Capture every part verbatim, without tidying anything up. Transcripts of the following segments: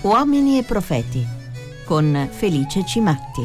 Uomini e profeti con Felice Cimatti.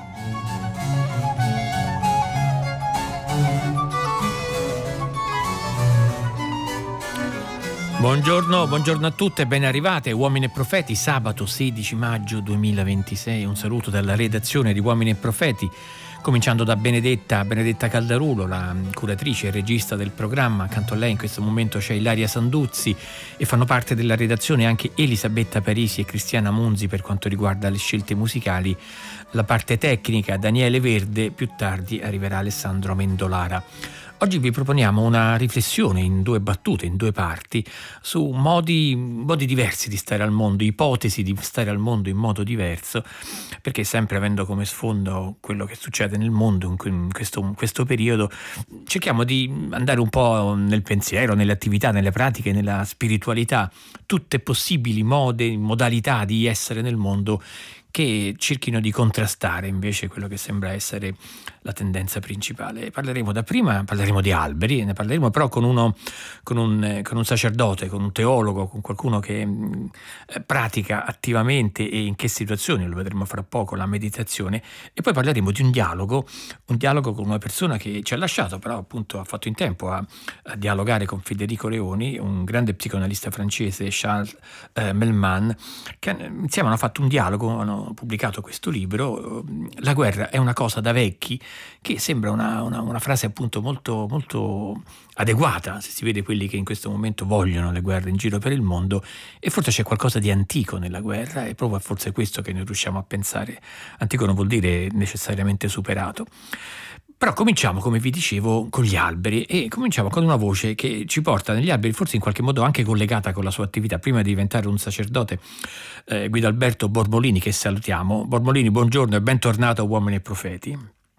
Buongiorno, buongiorno a tutte, ben arrivate. Uomini e Profeti, sabato sedici maggio duemilaventisei. Un saluto dalla redazione di Uomini e Profeti, cominciando da Benedetta, Benedetta Caldarulo, la curatrice e regista del programma. Accanto a lei in questo momento c'è Ilaria Sanduzzi e fanno parte della redazione anche Elisabetta Parisi e Cristiana Munzi per quanto riguarda le scelte musicali. La parte tecnica, Daniele Verde, più tardi arriverà Alessandro Mendolara. Oggi vi proponiamo una riflessione in due battute, in due parti, su modi, modi diversi di stare al mondo, ipotesi di stare al mondo in modo diverso, perché sempre avendo come sfondo quello che succede nel mondo in questo, in questo periodo, cerchiamo di andare un po' nel pensiero, nelle attività, nelle pratiche, nella spiritualità, tutte possibili mode, modalità di essere nel mondo che cerchino di contrastare invece quello che sembra essere la tendenza principale. Parleremo dapprima, parleremo di alberi, ne parleremo però con uno, con un, con un sacerdote, con un teologo, con qualcuno che mh, pratica attivamente e in che situazioni, lo vedremo fra poco, la meditazione, e poi parleremo di un dialogo, un dialogo con una persona che ci ha lasciato, però appunto ha fatto in tempo a, a dialogare con Federico Leoni, un grande psicoanalista francese, Charles eh, Melman, che insieme hanno fatto un dialogo, hanno pubblicato questo libro. La guerra è una cosa da vecchi, che sembra una, una, una frase appunto molto, molto adeguata se si vede quelli che in questo momento vogliono le guerre in giro per il mondo, e forse c'è qualcosa di antico nella guerra, e proprio forse questo che noi riusciamo a pensare. Antico non vuol dire necessariamente superato. Però cominciamo, come vi dicevo, con gli alberi, e cominciamo con una voce che ci porta negli alberi, forse in qualche modo anche collegata con la sua attività. Prima di diventare un sacerdote, eh, Guido Alberto Bormolini, che salutiamo. Bormolini, buongiorno e bentornato a Uomini e Profeti.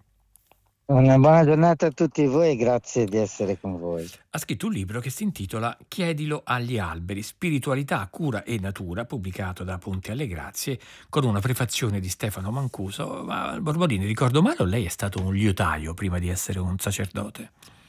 Una buona giornata a tutti voi e grazie di essere con voi. Ha scritto un libro che si intitola Chiedilo agli alberi, spiritualità, cura e natura, pubblicato da Ponte alle Grazie, con una prefazione di Stefano Mancuso. Ma Bormolini, ricordo male o lei è stato un liutaio prima di essere un sacerdote?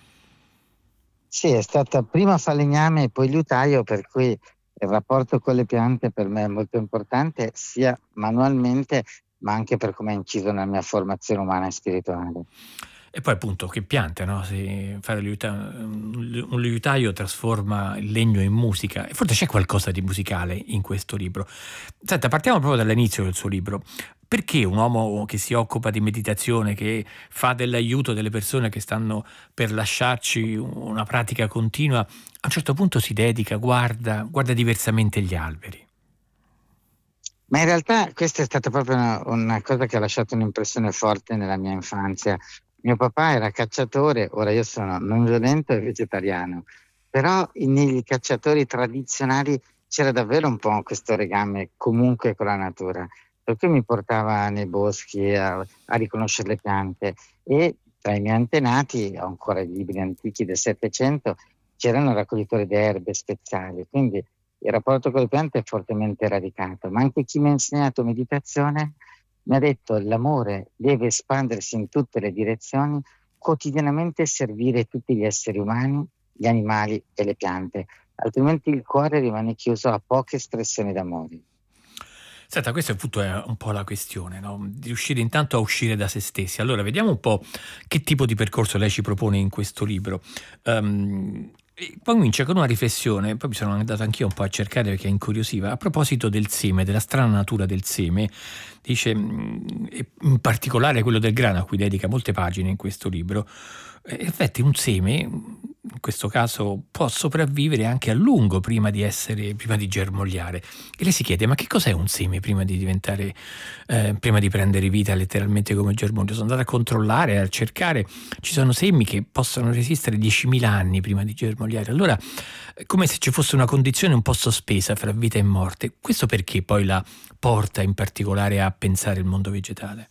Sì, è stata prima falegname e poi liutaio, per cui il rapporto con le piante per me è molto importante, sia manualmente ma anche per come ha inciso nella mia formazione umana e spirituale. E poi appunto che piante, no? Se fare un liutaio trasforma il legno in musica, e forse c'è qualcosa di musicale in questo libro. Senta, partiamo proprio dall'inizio del suo libro. Perché un uomo che si occupa di meditazione, che fa dell'aiuto delle persone che stanno per lasciarci una pratica continua, a un certo punto si dedica, guarda, guarda diversamente gli alberi? Ma in realtà questa è stata proprio una, una cosa che ha lasciato un'impressione forte nella mia infanzia. Mio papà era cacciatore, ora io sono non violento e vegetariano, però negli cacciatori tradizionali c'era davvero un po' questo legame comunque con la natura, per cui mi portava nei boschi a, a riconoscere le piante, e tra i miei antenati, ho ancora i libri antichi del Settecento, c'erano raccoglitori di erbe speziali, quindi il rapporto con le piante è fortemente radicato. Ma anche chi mi ha insegnato meditazione mi ha detto: l'amore deve espandersi in tutte le direzioni, quotidianamente servire tutti gli esseri umani, gli animali e le piante, altrimenti il cuore rimane chiuso a poche espressioni d'amore. Senta, questa appunto è un po' la questione, no? Di riuscire intanto a uscire da se stessi. Allora, vediamo un po' che tipo di percorso lei ci propone in questo libro. Um, E poi comincia con una riflessione, poi mi sono andato anch'io un po' a cercare perché incuriosiva, a proposito del seme, della strana natura del seme. Dice, in particolare quello del grano, a cui dedica molte pagine in questo libro. In effetti un seme, in questo caso, può sopravvivere anche a lungo prima di essere, prima di germogliare. E lei si chiede: ma che cos'è un seme prima di diventare, eh, prima di prendere vita letteralmente come germoglio? Sono andato a controllare, a cercare, ci sono semi che possono resistere diecimila anni prima di germogliare. Allora, è come se ci fosse una condizione un po' sospesa fra vita e morte. Questo perché poi la porta in particolare a pensare il mondo vegetale?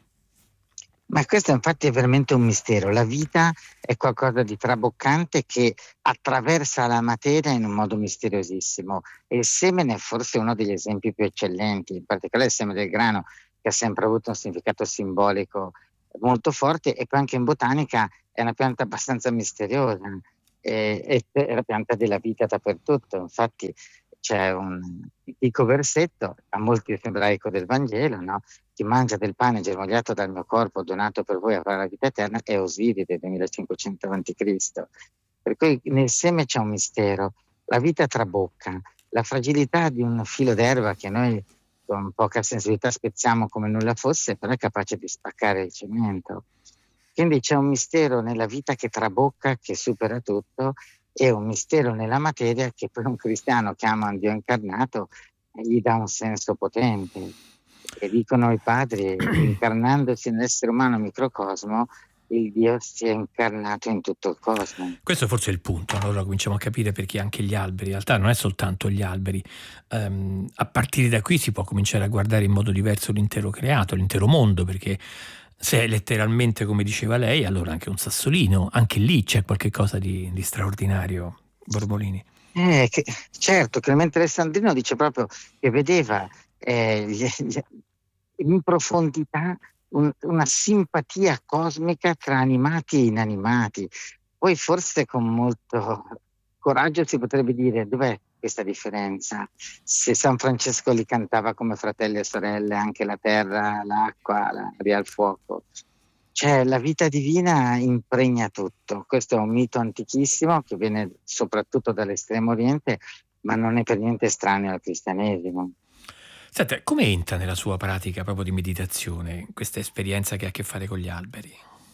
Ma questo infatti è veramente un mistero. La vita è qualcosa di traboccante che attraversa la materia in un modo misteriosissimo, e il semene è forse uno degli esempi più eccellenti, in particolare il seme del grano, che ha sempre avuto un significato simbolico molto forte, e poi anche in botanica è una pianta abbastanza misteriosa, e, è la pianta della vita dappertutto. Infatti c'è un antico versetto, a molti ebraico del Vangelo, no? Chi mangia del pane germogliato dal mio corpo donato per voi avrà la vita eterna, è Osiride del duemilacinquecento avanti Cristo. Per cui nel seme c'è un mistero, la vita trabocca, la fragilità di un filo d'erba che noi con poca sensibilità spezziamo come nulla fosse, però è capace di spaccare il cemento. Quindi c'è un mistero nella vita che trabocca, che supera tutto, e un mistero nella materia che per un cristiano che ama un Dio incarnato gli dà un senso potente. E dicono i padri, incarnandosi nell'essere umano microcosmo, il Dio si è incarnato in tutto il cosmo. Questo forse è il punto, allora cominciamo a capire perché anche gli alberi, in realtà non è soltanto gli alberi, um, a partire da qui si può cominciare a guardare in modo diverso l'intero creato, l'intero mondo, perché se è letteralmente come diceva lei, allora anche un sassolino, anche lì c'è qualche cosa di, di straordinario, Borbolini. Eh, che, certo, Clemente Alessandrino dice proprio che vedeva eh, gli, gli, in profondità un, una simpatia cosmica tra animati e inanimati. Poi forse con molto coraggio si potrebbe dire dov'è questa differenza? Se San Francesco li cantava come fratelli e sorelle, anche la terra, l'acqua, l'aria, il fuoco. Cioè la vita divina impregna tutto. Questo è un mito antichissimo che viene soprattutto dall'Estremo Oriente, ma non è per niente estraneo al cristianesimo. Senta, come entra nella sua pratica proprio di meditazione questa esperienza che ha a che fare con gli alberi?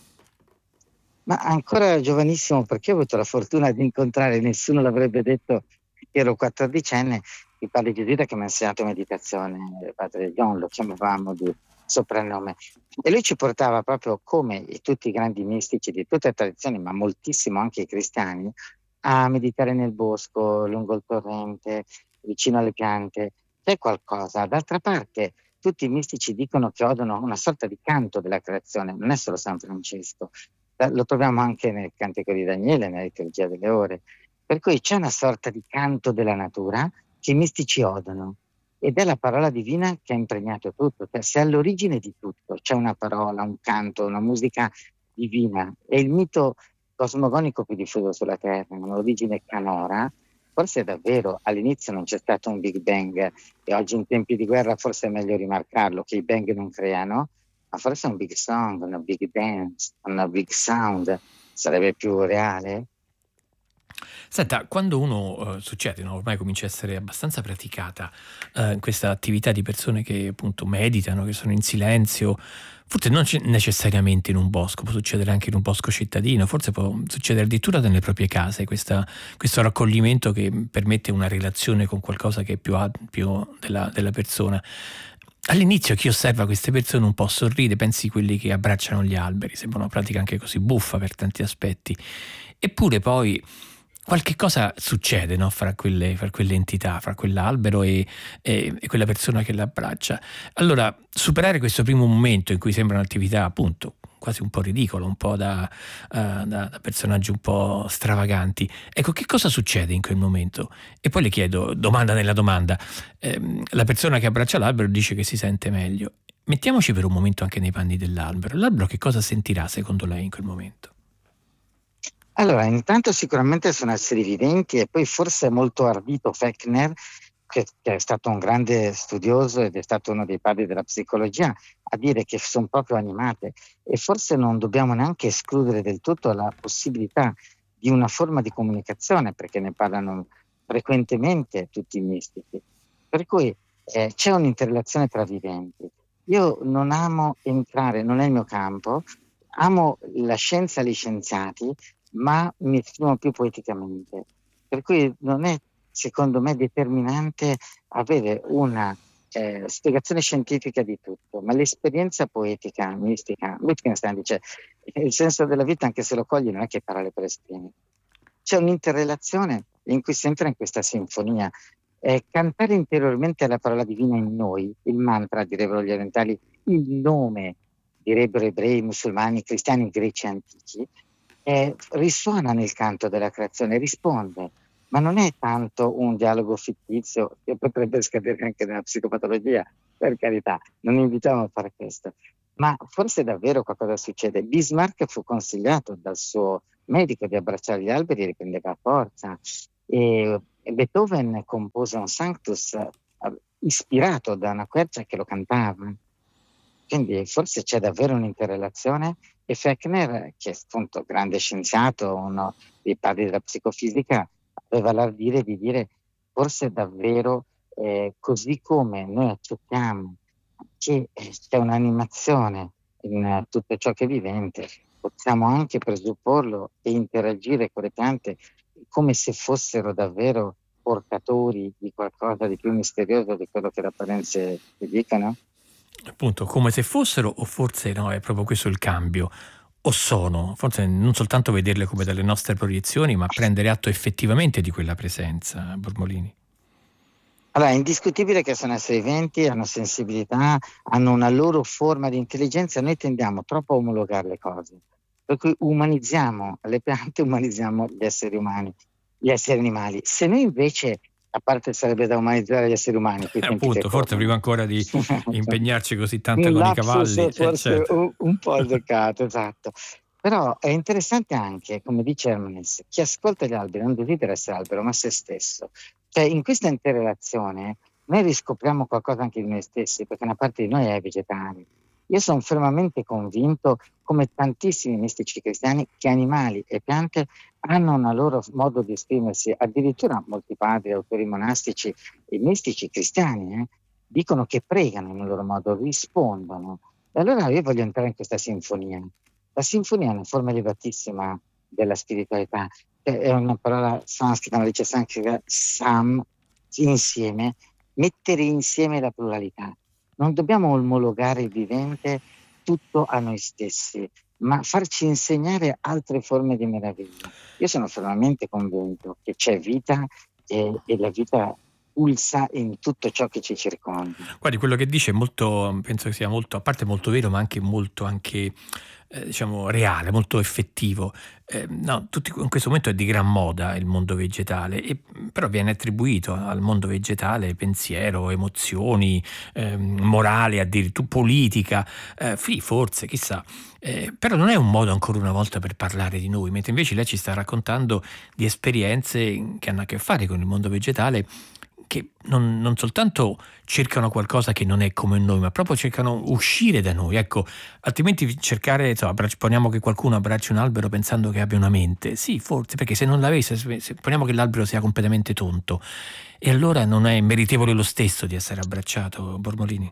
Ma ancora giovanissimo, perché ho avuto la fortuna di incontrare, nessuno l'avrebbe detto che ero quattordicenne, il padre gesuita che mi ha insegnato meditazione, il padre John, lo chiamavamo di soprannome. E lui ci portava proprio, come tutti i grandi mistici di tutte le tradizioni, ma moltissimo anche i cristiani, a meditare nel bosco, lungo il torrente, vicino alle piante. C'è qualcosa. D'altra parte, tutti i mistici dicono che odono una sorta di canto della creazione, non è solo San Francesco. Lo troviamo anche nel Cantico di Daniele, nella liturgia delle ore. Per cui c'è una sorta di canto della natura che i mistici odono. Ed è la parola divina che ha impregnato tutto. Cioè, se all'origine di tutto c'è una parola, un canto, una musica divina, e il mito cosmogonico più diffuso sulla Terra, un'origine canora, forse davvero all'inizio non c'è stato un Big Bang, e oggi in tempi di guerra forse è meglio rimarcarlo, che i bang non creano, ma forse un big song, una big dance, una big sound sarebbe più reale. Senta, quando uno, eh, succede, no? Ormai comincia a essere abbastanza praticata eh, questa attività di persone che appunto meditano, che sono in silenzio, forse non c- necessariamente in un bosco, può succedere anche in un bosco cittadino, forse può succedere addirittura nelle proprie case, questa, questo raccoglimento che permette una relazione con qualcosa che è più, a- più della, della persona. All'inizio chi osserva queste persone un po' sorride, pensi quelli che abbracciano gli alberi, sembra una pratica anche così buffa per tanti aspetti, eppure poi qualche cosa succede, no? fra, quelle, fra quelle entità, fra quell'albero e, e, e quella persona che l'abbraccia. Allora, superare questo primo momento in cui sembra un'attività appunto quasi un po' ridicola, un po' da, uh, da, da personaggi un po' stravaganti. Ecco, che cosa succede in quel momento? E poi le chiedo, domanda nella domanda, ehm, la persona che abbraccia l'albero dice che si sente meglio. Mettiamoci per un momento anche nei panni dell'albero. L'albero che cosa sentirà secondo lei in quel momento? Allora, intanto sicuramente sono esseri viventi, e poi forse è molto ardito Fechner, che, che è stato un grande studioso ed è stato uno dei padri della psicologia, a dire che sono proprio animate, e forse non dobbiamo neanche escludere del tutto la possibilità di una forma di comunicazione, perché ne parlano frequentemente tutti i mistici. Per cui eh, c'è un'interrelazione tra viventi. Io non amo entrare, non è il mio campo, amo la scienza e gli scienziati, ma mi esprimo più poeticamente. Per cui non è, secondo me, determinante avere una eh, spiegazione scientifica di tutto, ma l'esperienza poetica, mistica. Wittgenstein dice il senso della vita, anche se lo cogli, non è che parole per esprimere. C'è un'interrelazione in cui si entra in questa sinfonia. Eh, cantare interiormente la parola divina in noi, il mantra, direbbero gli orientali, il nome, direbbero ebrei, musulmani, cristiani, greci antichi, eh, risuona nel canto della creazione, risponde, ma non è tanto un dialogo fittizio che potrebbe scadere anche nella psicopatologia, per carità, non invitiamo a fare questo, ma forse davvero qualcosa succede. Bismarck fu consigliato dal suo medico di abbracciare gli alberi e riprendeva forza. E, e Beethoven compose un Sanctus eh, ispirato da una quercia che lo cantava. Quindi forse c'è davvero un'interrelazione, e Fechner, che è appunto grande scienziato, uno dei padri della psicofisica, aveva l'ardire di dire forse davvero eh, così come noi accettiamo che eh, c'è un'animazione in eh, tutto ciò che è vivente, possiamo anche presupporlo e interagire con le piante come se fossero davvero portatori di qualcosa di più misterioso di quello che le apparenze ti dicono. Appunto, come se fossero, o forse no, è proprio questo il cambio, o sono, forse non soltanto vederle come delle nostre proiezioni, ma prendere atto effettivamente di quella presenza, Bormolini. Allora, è indiscutibile che sono esseri viventi, hanno sensibilità, hanno una loro forma di intelligenza. Noi tendiamo troppo a omologare le cose, per cui umanizziamo le piante, umanizziamo gli esseri umani, gli esseri animali. Se noi invece, a parte sarebbe da umanizzare gli esseri umani, Eh, appunto, forse prima ancora di impegnarci così tanto un con i lapsus cavalli, forse eh, certo. un, un po' azzeccato, esatto. Però è interessante anche, come dice Hermes, chi ascolta gli alberi non desidera essere albero, ma se stesso. Cioè, in questa interrelazione noi riscopriamo qualcosa anche di noi stessi, perché una parte di noi è vegetale. Io sono fermamente convinto, come tantissimi mistici cristiani, che animali e piante hanno un loro modo di esprimersi. Addirittura molti padri, autori monastici e mistici cristiani eh, dicono che pregano nel loro modo, rispondono. E allora io voglio entrare in questa sinfonia. La sinfonia è una forma elevatissima della spiritualità, è una parola sanscrita, ma dice sanscrita sam, insieme, mettere insieme la pluralità. Non dobbiamo omologare il vivente tutto a noi stessi, ma farci insegnare altre forme di meraviglia. Io sono fermamente convinto che c'è vita e, e la vita pulsa in tutto ciò che ci circonda. Guardi, quello che dice è molto, penso che sia molto, a parte molto vero, ma anche molto anche eh, diciamo reale, molto effettivo. Eh, no, tutti, in questo momento è di gran moda il mondo vegetale, e, però viene attribuito al mondo vegetale pensiero, emozioni, eh, morale, addirittura politica, eh, sì, forse, chissà. Eh, però non è un modo ancora una volta per parlare di noi, mentre invece lei ci sta raccontando di esperienze che hanno a che fare con il mondo vegetale, che non, non soltanto cercano qualcosa che non è come noi, ma proprio cercano uscire da noi. Ecco, altrimenti cercare, insomma, poniamo che qualcuno abbracci un albero pensando che abbia una mente. Sì, forse, perché se non l'avesse, se poniamo che l'albero sia completamente tonto, e allora non è meritevole lo stesso di essere abbracciato, Bormolini?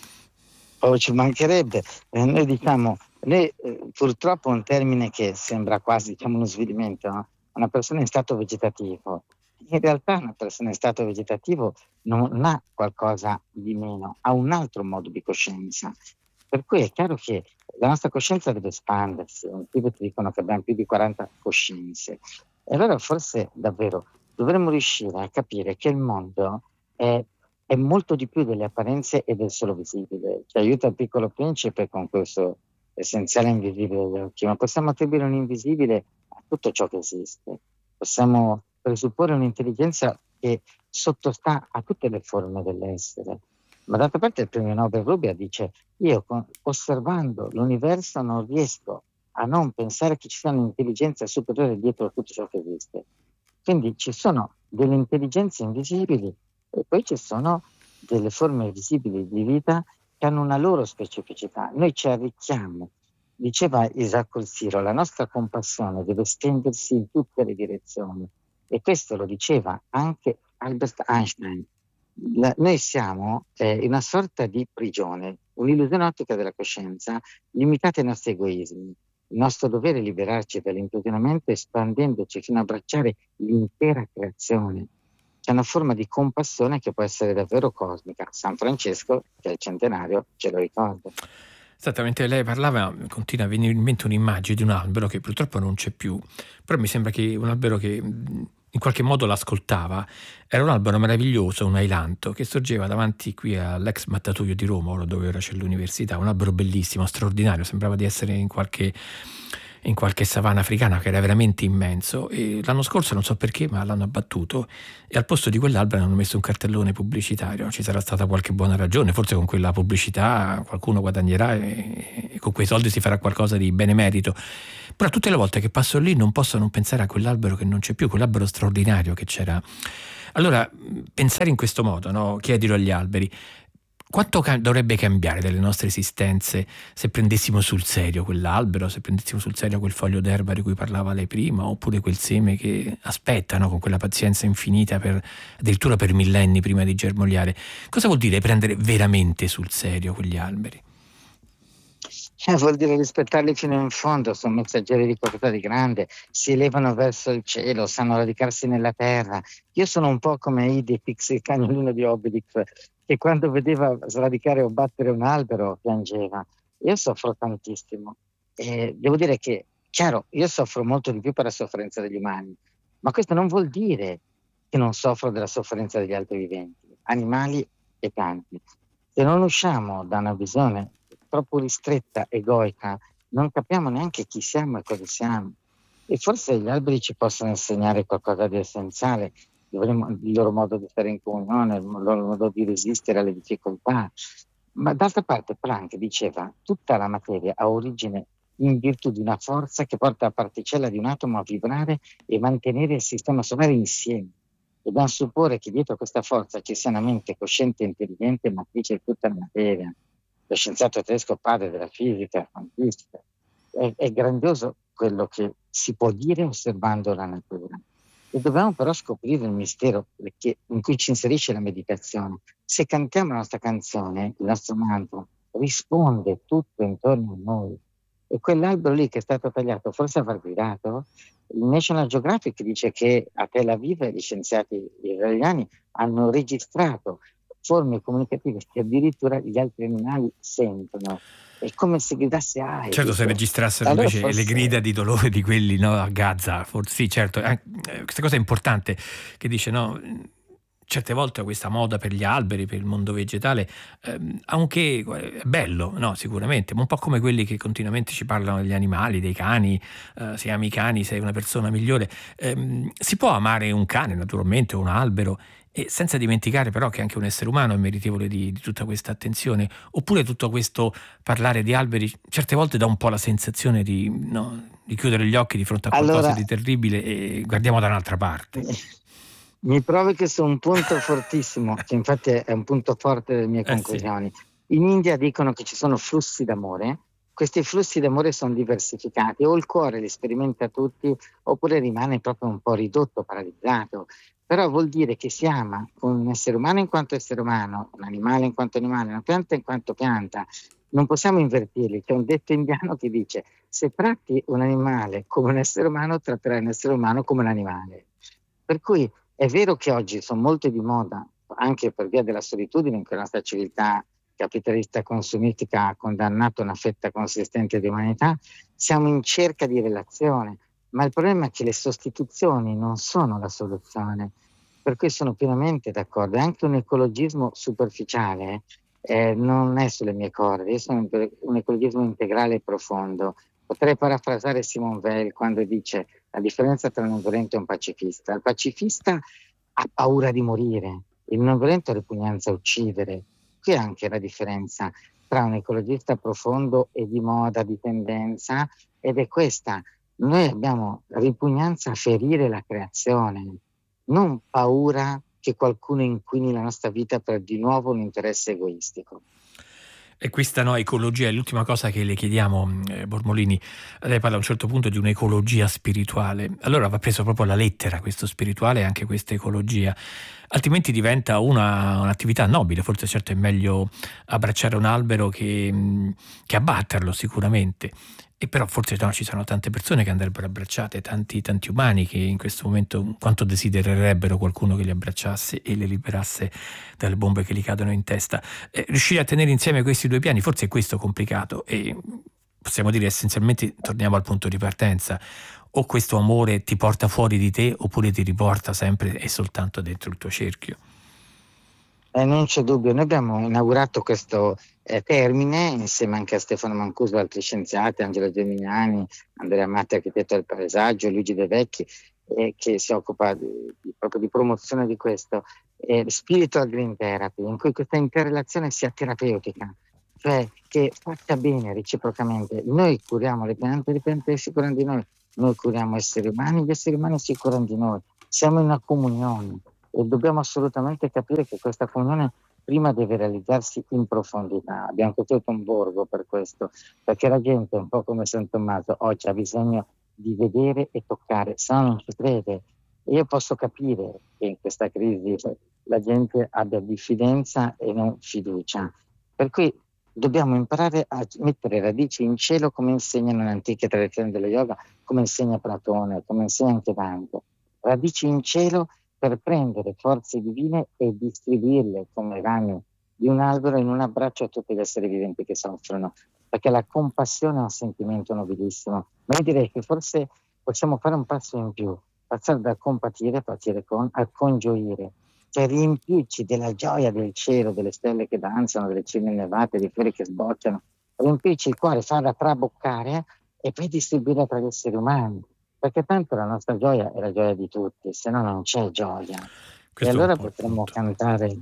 Oh, ci mancherebbe. Eh, noi diciamo, noi, eh, purtroppo un termine che sembra quasi, diciamo, uno svilimento, no? Una persona in stato vegetativo. In realtà una persona in stato vegetativo non ha qualcosa di meno, ha un altro modo di coscienza. Per cui è chiaro che la nostra coscienza deve espandersi. In Tibet dicono che abbiamo più di quaranta coscienze. E allora forse davvero dovremmo riuscire a capire che il mondo è, è molto di più delle apparenze e del solo visibile. Ci aiuta il Piccolo Principe con questo essenziale invisibile degli occhi, ma possiamo attribuire un invisibile a tutto ciò che esiste. Possiamo presupporre un'intelligenza che sottostà a tutte le forme dell'essere. Ma d'altra parte il premio Nobel Rubbia dice: io con, osservando l'universo non riesco a non pensare che ci sia un'intelligenza superiore dietro a tutto ciò che esiste. Quindi ci sono delle intelligenze invisibili e poi ci sono delle forme visibili di vita che hanno una loro specificità. Noi ci arricchiamo. Diceva Isaac Colsiro, la nostra compassione deve stendersi in tutte le direzioni. E questo lo diceva anche Albert Einstein. La, noi siamo eh, in una sorta di prigione, un'illusione ottica della coscienza limitata ai nostri egoismi. Il nostro dovere è liberarci dall'imprigionamento espandendoci fino a abbracciare l'intera creazione. C'è una forma di compassione che può essere davvero cosmica. San Francesco, che è il centenario, ce lo ricorda. Esattamente, lei parlava, continua a venire in mente un'immagine di un albero che purtroppo non c'è più, però mi sembra che un albero che in qualche modo l'ascoltava, era un albero meraviglioso, un ailanto, che sorgeva davanti qui all'ex mattatoio di Roma, dove ora c'è l'università, un albero bellissimo, straordinario, sembrava di essere in qualche, in qualche savana africana, che era veramente immenso, e l'anno scorso non so perché ma l'hanno abbattuto e al posto di quell'albero hanno messo un cartellone pubblicitario. Ci sarà stata qualche buona ragione, forse con quella pubblicità qualcuno guadagnerà e, e con quei soldi si farà qualcosa di benemerito, però tutte le volte che passo lì non posso non pensare a quell'albero che non c'è più, quell'albero straordinario che c'era. Allora, pensare in questo modo, no? Chiedilo agli alberi. Quanto ca- dovrebbe cambiare delle nostre esistenze se prendessimo sul serio quell'albero, se prendessimo sul serio quel foglio d'erba di cui parlava lei prima, oppure quel seme che aspetta, no? Con quella pazienza infinita per, addirittura per millenni prima di germogliare. Cosa vuol dire prendere veramente sul serio quegli alberi? Eh, vuol dire rispettarli fino in fondo, sono messaggeri di qualcosa di grande, si elevano verso il cielo, sanno radicarsi nella terra. Io sono un po' come Idipix, il cagnolino di Obelix, che quando vedeva sradicare o battere un albero piangeva. Io soffro tantissimo. E devo dire che, chiaro, io soffro molto di più per la sofferenza degli umani, ma questo non vuol dire che non soffro della sofferenza degli altri viventi, animali e pianti. Se non usciamo da una visione troppo ristretta, egoica, non capiamo neanche chi siamo e cosa siamo. E forse gli alberi ci possono insegnare qualcosa di essenziale, il loro modo di stare in comunione, il loro modo di resistere alle difficoltà. Ma d'altra parte Planck diceva tutta la materia ha origine in virtù di una forza che porta la particella di un atomo a vibrare e mantenere il sistema solare insieme. Dobbiamo supporre che dietro questa forza ci sia una mente cosciente e intelligente matrice di tutta la materia. Lo scienziato tedesco, padre della fisica quantistica. È, è grandioso quello che si può dire osservando la natura. E dobbiamo però scoprire il mistero che, in cui ci inserisce la meditazione. Se cantiamo la nostra canzone, il nostro mantra risponde tutto intorno a noi. E quell'albero lì che è stato tagliato, forse avrà gridato. Il National Geographic dice che a Tel Aviv gli scienziati israeliani hanno registrato forme comunicative che addirittura gli altri animali sentono. È come se gridasse ai. Certo, se registrassero allora invece forse... le grida di dolore di quelli, no, a Gaza, forse sì, certo. Eh, questa cosa è importante che dice, no, certe volte questa moda per gli alberi, per il mondo vegetale, ehm, anche è bello, no, sicuramente, ma un po' come quelli che continuamente ci parlano degli animali, dei cani, eh, se ami i cani sei una persona migliore. Ehm, si può amare un cane, naturalmente, o un albero, e senza dimenticare però che anche un essere umano è meritevole di, di tutta questa attenzione. Oppure tutto questo parlare di alberi certe volte dà un po' la sensazione di, no, di chiudere gli occhi di fronte a qualcosa allora, di terribile e guardiamo da un'altra parte. Mi provi che su un punto fortissimo, che infatti è un punto forte delle mie conclusioni. Eh sì. In India dicono che ci sono flussi d'amore. Questi flussi d'amore sono diversificati, o il cuore li sperimenta tutti oppure rimane proprio un po' ridotto, paralizzato. Però vuol dire che si ama un essere umano in quanto essere umano, un animale in quanto animale, una pianta in quanto pianta. Non possiamo invertirli. C'è un detto indiano che dice: se tratti un animale come un essere umano, tratterai un essere umano come un animale. Per cui è vero che oggi sono molto di moda, anche per via della solitudine in cui la nostra civiltà capitalista consumistica ha condannato una fetta consistente di umanità, siamo in cerca di relazione. Ma il problema è che le sostituzioni non sono la soluzione, per cui sono pienamente d'accordo. Anche un ecologismo superficiale eh, non è sulle mie corde, io sono un ecologismo integrale e profondo. Potrei parafrasare Simone Weil quando dice: la differenza tra un non violento e un pacifista. Il pacifista ha paura di morire, il non violento ha ripugnanza a uccidere. Qui è anche la differenza tra un ecologista profondo e di moda, di tendenza, ed è questa. Noi abbiamo ripugnanza a ferire la creazione, non paura che qualcuno inquini la nostra vita per di nuovo un interesse egoistico. E questa no, ecologia è l'ultima cosa che le chiediamo, eh, Bormolini. Lei parla a un certo punto di un'ecologia spirituale. Allora va preso proprio alla lettera questo spirituale e anche questa ecologia. Altrimenti diventa una, un'attività nobile. Forse certo è meglio abbracciare un albero che, che abbatterlo sicuramente. E però forse no, ci sono tante persone che andrebbero abbracciate, tanti, tanti umani che in questo momento quanto desidererebbero qualcuno che li abbracciasse e le liberasse dalle bombe che gli cadono in testa. Eh, riuscire a tenere insieme questi due piani, forse è questo complicato, e possiamo dire essenzialmente torniamo al punto di partenza: o questo amore ti porta fuori di te oppure ti riporta sempre e soltanto dentro il tuo cerchio. Eh, non c'è dubbio, noi abbiamo inaugurato questo eh, termine, insieme anche a Stefano Mancuso, altri scienziati, Angelo Geminiani, Andrea Matti, architetto del paesaggio, Luigi De Vecchi, eh, che si occupa di, di, proprio di promozione di questo, eh, Spiritual Green Therapy, in cui questa interrelazione sia terapeutica, cioè che faccia bene reciprocamente. Noi curiamo le piante, le piante si curano di noi, noi curiamo esseri umani, gli esseri umani si curano di noi. Siamo in una comunione e dobbiamo assolutamente capire che questa comunione prima deve realizzarsi in profondità. Abbiamo costruito un borgo per questo, perché la gente, un po' come San Tommaso, oggi ha bisogno di vedere e toccare, se no non ci crede. E io posso capire che in questa crisi la gente abbia diffidenza e non fiducia. Per cui dobbiamo imparare a mettere radici in cielo, come insegnano le antiche tradizioni dello yoga, come insegna Platone, come insegna anche Dante. Radici in cielo per prendere forze divine e distribuirle come rami di un albero in un abbraccio a tutti gli esseri viventi che soffrono, perché la compassione è un sentimento nobilissimo. Ma io direi che forse possiamo fare un passo in più, passare dal compatire, partire con, a congioire, cioè riempirci della gioia del cielo, delle stelle che danzano, delle cime innevate, dei fiori che sbocciano, riempirci il cuore, farla traboccare e poi distribuirla tra gli esseri umani. Perché tanto la nostra gioia è la gioia di tutti, se no non c'è gioia. Questo e allora potremmo cantare,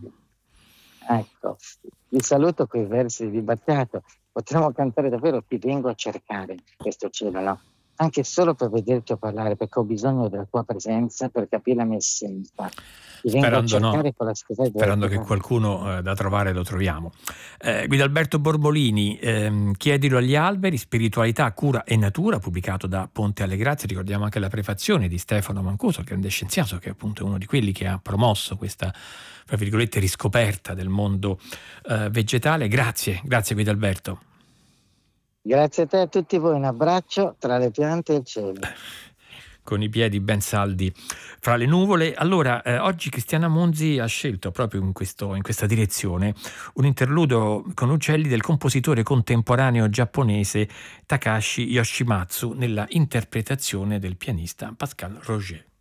ecco, vi saluto con i versi di Battiato, potremmo cantare davvero ti vengo a cercare questo cielo, no? Anche solo per vederti o parlare, perché ho bisogno della tua presenza per capire la mia essenza. Ti vengo Sperando, a cercare no, con la scusa sperando che qualcuno eh, da trovare lo troviamo. Eh, Guidalberto Borbolini, ehm, Chiedilo agli alberi, spiritualità, cura e natura, pubblicato da Ponte alle Grazie. Ricordiamo anche la prefazione di Stefano Mancuso, il grande scienziato, che appunto è uno di quelli che ha promosso questa, tra virgolette, riscoperta del mondo eh, vegetale. Grazie, grazie Guidalberto. Grazie a te e a tutti voi, un abbraccio tra le piante e il cielo. Con i piedi ben saldi fra le nuvole. Allora, eh, oggi Cristiana Monzi ha scelto proprio in, questo, in questa direzione un interludio con uccelli del compositore contemporaneo giapponese Takashi Yoshimatsu nella interpretazione del pianista Pascal Roger.